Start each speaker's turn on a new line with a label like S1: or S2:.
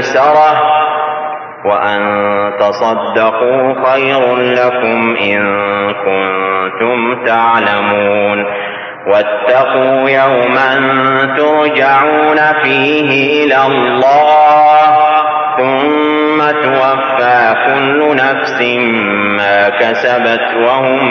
S1: مَيْسَرَةٌ وَأَن تَصَدَّقُوا خَيْرٌ لَكُمْ إِن كُنتُمْ تَعْلَمُونَ وَاتَّقُوا يَوْمًا تُرْجَعُونَ فِيهِ إِلَى اللَّهِ ثُمَّ تُوَفَّىٰ كُلُّ نَفْسٍ مَّا كَسَبَتْ وَهُمْ